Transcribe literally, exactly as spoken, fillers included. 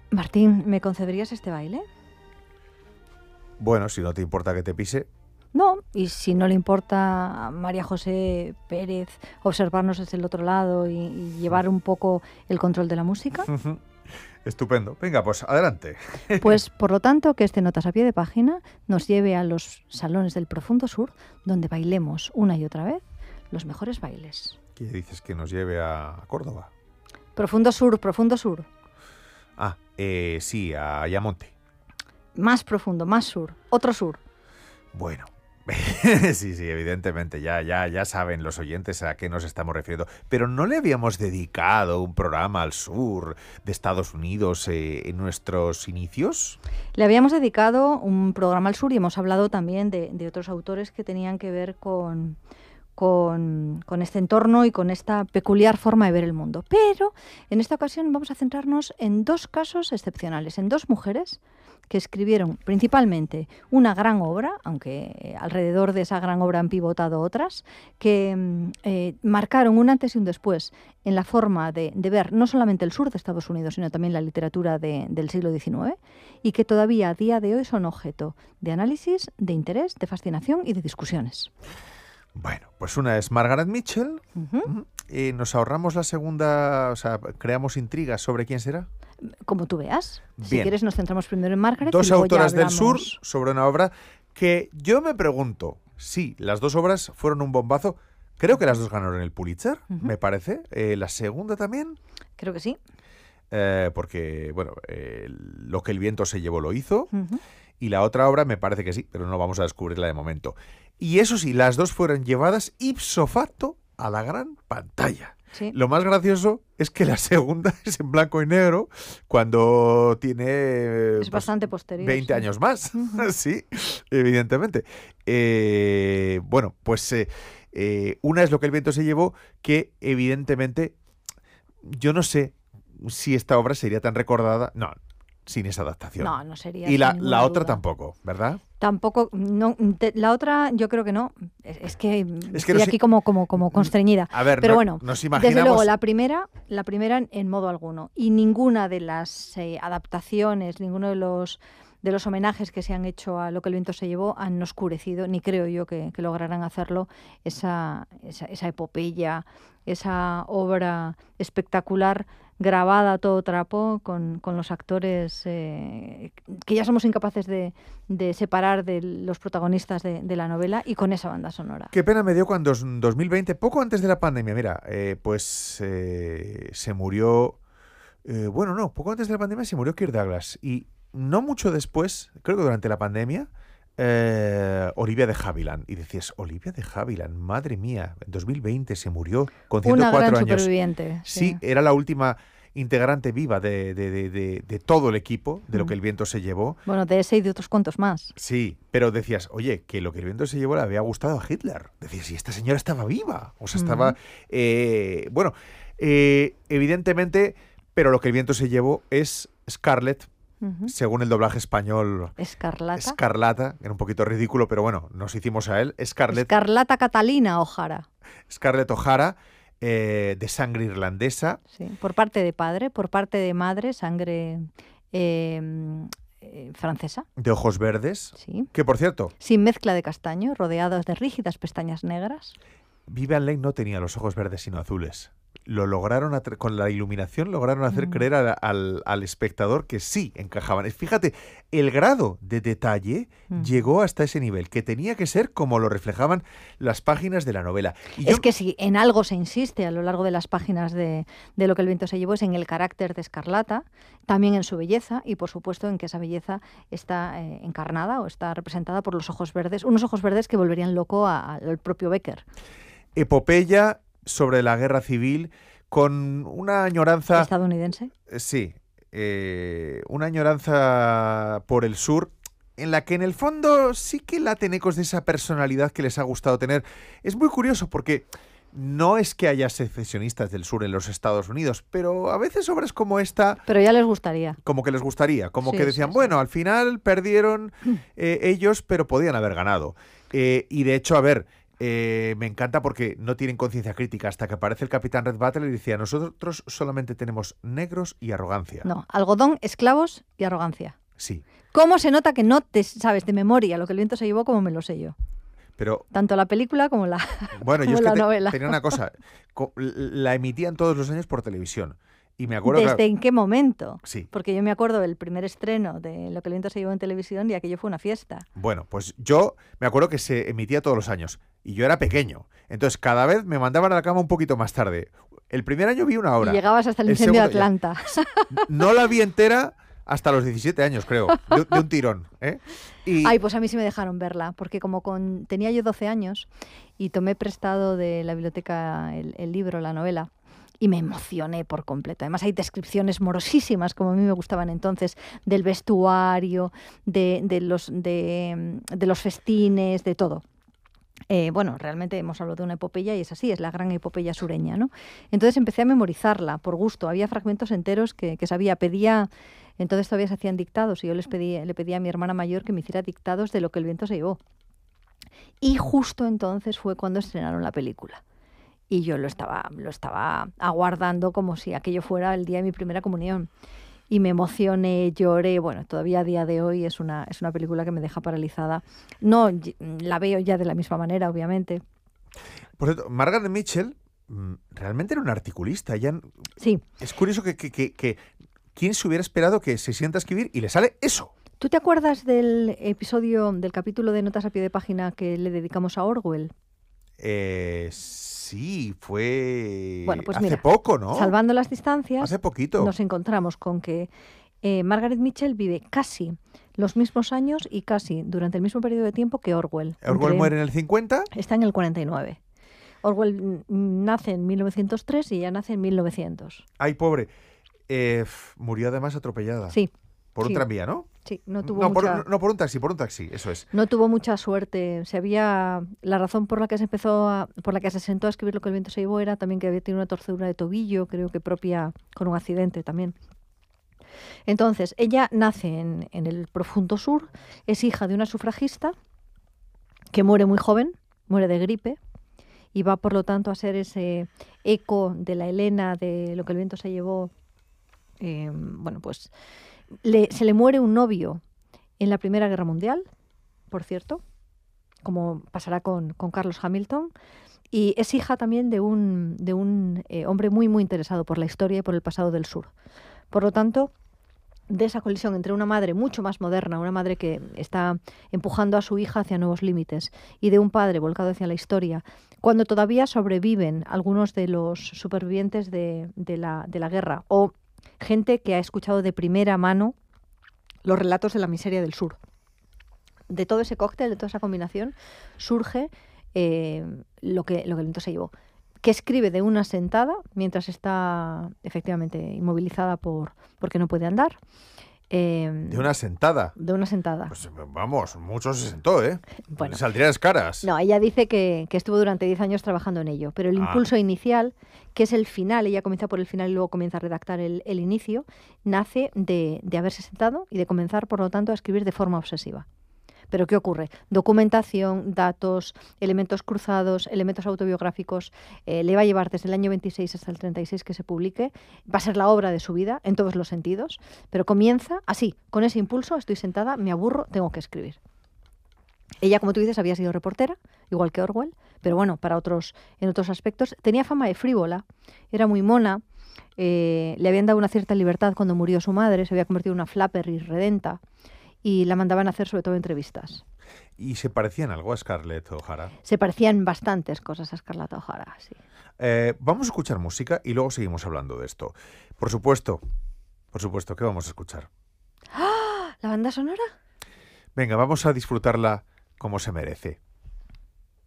Martín, ¿me concederías este baile? Bueno, si no te importa que te pise. No, y si no le importa a María José Pérez observarnos desde el otro lado y, y llevar un poco el control de la música. Estupendo. Venga, pues adelante. Pues por lo tanto, que este Notas a pie de página nos lleve a los salones del profundo sur, donde bailemos una y otra vez los mejores bailes. ¿Qué dices que nos lleve a Córdoba? Profundo sur, profundo sur. Ah, eh, sí, a Ayamonte. Más profundo, más sur, otro sur. Bueno. Sí, sí, evidentemente, ya, ya, ya saben los oyentes a qué nos estamos refiriendo. Pero ¿no le habíamos dedicado un programa al sur de Estados Unidos eh, en nuestros inicios? Le habíamos dedicado un programa al sur y hemos hablado también de, de otros autores que tenían que ver con, con, con este entorno y con esta peculiar forma de ver el mundo. Pero en esta ocasión vamos a centrarnos en dos casos excepcionales, en dos mujeres que escribieron principalmente una gran obra, aunque alrededor de esa gran obra han pivotado otras, que eh, marcaron un antes y un después en la forma de, de ver no solamente el sur de Estados Unidos, sino también la literatura de, del siglo diecinueve, y que todavía a día de hoy son objeto de análisis, de interés, de fascinación y de discusiones. Bueno, pues una es Margaret Mitchell. Uh-huh. Eh, ¿Nos ahorramos la segunda, o sea, creamos intrigas sobre quién será? Como tú veas. Bien. Si quieres nos centramos primero en Margaret. Dos y luego autoras ya del hablamos... sur sobre una obra que yo me pregunto, sí, las dos obras fueron un bombazo. Creo que las dos ganaron el Pulitzer, uh-huh. me parece. Eh, ¿La segunda también? Creo que sí. Eh, porque, bueno, eh, Lo que el viento se llevó lo hizo. Uh-huh. Y la otra obra me parece que sí, pero no vamos a descubrirla de momento. Y eso sí, las dos fueron llevadas ipso facto a la gran pantalla. Sí. Lo más gracioso es que la segunda es en blanco y negro cuando tiene es pues, bastante posterior, veinte sí. años más. Uh-huh. Sí, evidentemente. Eh, bueno, pues eh, eh, una es Lo que el viento se llevó, que evidentemente yo no sé si esta obra sería tan recordada. No, sin esa adaptación. No, no sería. Y la, sin la otra duda. tampoco, ¿verdad? Tampoco, no, te, la otra yo creo que no. Es, es que es estoy que no aquí si... como, como, como constreñida. A ver, pero no, bueno, nos imaginamos... desde luego la primera, la primera en, en modo alguno. Y ninguna de las eh, adaptaciones, ninguno de los de los homenajes que se han hecho a Lo que el viento se llevó han oscurecido, ni creo yo que, que lograrán hacerlo, esa, esa, esa epopeya, esa obra espectacular grabada a todo trapo con, con los actores eh, que ya somos incapaces de, de separar de los protagonistas de, de la novela, y con esa banda sonora. Qué pena me dio cuando en dos mil veinte, poco antes de la pandemia, mira, eh, pues eh, se murió, eh, bueno, no, poco antes de la pandemia se murió Kirk Douglas, y no mucho después, creo que durante la pandemia, eh, Olivia de Havilland. Y decías, Olivia de Havilland, madre mía, en dos mil veinte se murió con ciento cuatro Una gran años. superviviente. Sí, sí, era la última integrante viva de, de, de, de, de todo el equipo, de Lo que el viento se llevó. Bueno, de ese y de otros cuantos más. Sí, pero decías, oye, que Lo que el viento se llevó le había gustado a Hitler. Decías, y esta señora estaba viva. O sea, estaba... Uh-huh. eh, bueno, eh, evidentemente, pero Lo que el viento se llevó es Scarlett. Uh-huh. Según el doblaje español, Escarlata. Escarlata, era un poquito ridículo, pero bueno, nos hicimos a él. Scarlett. Escarlata Catalina O'Hara. Scarlett O'Hara, eh, de sangre irlandesa. Sí, por parte de padre, por parte de madre, sangre eh, eh, francesa. De ojos verdes. Sí. Que, por cierto... Sin mezcla de castaño, rodeados de rígidas pestañas negras. Vivian Leigh no tenía los ojos verdes, sino azules. Lo lograron, con la iluminación, lograron hacer mm. creer al, al, al espectador que sí encajaban. Fíjate, el grado de detalle mm. llegó hasta ese nivel, que tenía que ser como lo reflejaban las páginas de la novela. Y es yo... que si en algo se insiste a lo largo de las páginas de, de Lo que el viento se llevó, es en el carácter de Escarlata, también en su belleza, y por supuesto en que esa belleza está eh, encarnada o está representada por los ojos verdes, unos ojos verdes que volverían loco al propio Becker. Epopeya sobre la guerra civil, con una añoranza... ¿Estadounidense? Sí, eh, una añoranza por el sur, en la que en el fondo sí que laten ecos de esa personalidad que les ha gustado tener. Es muy curioso porque no es que haya secesionistas del sur en los Estados Unidos, pero a veces obras como esta... Pero ya les gustaría. Como que les gustaría, como sí, que decían, sí, bueno, sí. al final perdieron eh, ellos, pero podían haber ganado. Eh, y de hecho, a ver... Eh, me encanta porque no tienen conciencia crítica hasta que aparece el Capitán Red Battle y decía, nosotros solamente tenemos negros y arrogancia. No, algodón, esclavos y arrogancia. Sí. ¿Cómo se nota que no te sabes de memoria lo que el viento se llevó como me lo sé yo? Pero, tanto la película como la, bueno, como yo es la que te, novela. tenía una cosa, la emitían todos los años por televisión. Y me acuerdo ¿Desde que... en qué momento? Sí. Porque yo me acuerdo del primer estreno de Lo que el viento se llevó en televisión y aquello fue una fiesta. Bueno, pues yo me acuerdo que se emitía todos los años y yo era pequeño. Entonces cada vez me mandaban a la cama un poquito más tarde. El primer año vi una hora. Y llegabas hasta el, el incendio de Atlanta. Ya. No la vi entera hasta los diecisiete años, creo, de, de un tirón. ¿eh? Y... Ay, pues a mí sí me dejaron verla, porque como con tenía yo doce años y tomé prestado de la biblioteca el, el libro, la novela, y me emocioné por completo. Además hay descripciones morosísimas, como a mí me gustaban entonces, del vestuario, de, de, los, de, de los festines, de todo. Eh, bueno, realmente hemos hablado de una epopeya y es así, es la gran epopeya sureña, ¿no? Entonces empecé a memorizarla por gusto. Había fragmentos enteros que, que sabía. Pedía, entonces todavía se hacían dictados y yo les pedí, le pedí a mi hermana mayor que me hiciera dictados de Lo que el viento se llevó. Y justo entonces fue cuando estrenaron la película. Y yo lo estaba, lo estaba aguardando como si aquello fuera el día de mi primera comunión. Y me emocioné, lloré. Bueno, todavía a día de hoy es una, es una película que me deja paralizada. No la veo ya de la misma manera, obviamente. Por cierto, Margaret Mitchell realmente era una articulista. Ella, sí. Es curioso que, que, que, que quién se hubiera esperado que se sienta a escribir y le sale eso. ¿Tú te acuerdas del episodio, del capítulo de Notas a pie de página que le dedicamos a Orwell? Eh, sí, fue bueno, pues hace mira, poco, ¿no? Salvando las distancias, hace poquito. Nos encontramos con que eh, Margaret Mitchell vive casi los mismos años y casi durante el mismo periodo de tiempo que Orwell. Orwell entre, muere en el cincuenta. Está en el cuarenta y nueve. Orwell nace en mil novecientos tres y ella nace en mil novecientos. Ay, pobre. Eh, murió además atropellada. Sí. Por sí. un tranvía, ¿no? Sí, no tuvo no, mucha... por, no, por un taxi, por un taxi, eso es. No tuvo mucha suerte. Se había... La razón por la que se empezó a... por la que se sentó a escribir Lo que el viento se llevó era también que había tenido una torcedura de tobillo, creo que propia con un accidente también. Entonces, ella nace en, en el profundo sur, es hija de una sufragista que muere muy joven, muere de gripe, y va por lo tanto a ser ese eco de la Helena, de Lo que el viento se llevó. Eh, bueno, pues... Le, se le muere un novio en la Primera Guerra Mundial, por cierto, como pasará con, con Carlos Hamilton, y es hija también de un, de un eh, hombre muy, muy interesado por la historia y por el pasado del sur. Por lo tanto, de esa colisión entre una madre mucho más moderna, una madre que está empujando a su hija hacia nuevos límites, y de un padre volcado hacia la historia, cuando todavía sobreviven algunos de los supervivientes de, de, la, de la guerra, o gente que ha escuchado de primera mano los relatos de la miseria del sur. De todo ese cóctel, de toda esa combinación, surge eh, lo que, lo que el viento se llevó, que escribe de una sentada, mientras está efectivamente inmovilizada por, porque no puede andar. Eh, ¿De una sentada? De una sentada. Pues vamos, mucho se sentó, ¿eh? Bueno, saldrían las caras. No, ella dice que, que estuvo durante diez años trabajando en ello, pero el ah. impulso inicial, que es el final, ella comienza por el final y luego comienza a redactar el, el inicio, nace de, de haberse sentado y de comenzar, por lo tanto, a escribir de forma obsesiva. ¿Pero qué ocurre? Documentación, datos, elementos cruzados, elementos autobiográficos. Eh, le va a llevar desde el año veintiséis hasta el treinta y seis que se publique. Va a ser la obra de su vida, en todos los sentidos. Pero comienza así, con ese impulso, estoy sentada, me aburro, tengo que escribir. Ella, como tú dices, había sido reportera, igual que Orwell, pero bueno, para otros, en otros aspectos. Tenía fama de frívola, era muy mona, eh, le habían dado una cierta libertad cuando murió su madre, se había convertido en una flapper irredenta. Y la mandaban a hacer sobre todo entrevistas. ¿Y se parecían algo a Scarlett O'Hara? Se parecían bastantes cosas a Scarlett O'Hara, sí. Eh, vamos a escuchar música y luego seguimos hablando de esto. Por supuesto, por supuesto, ¿qué vamos a escuchar? ¡Ah! ¿La banda sonora? Venga, vamos a disfrutarla como se merece.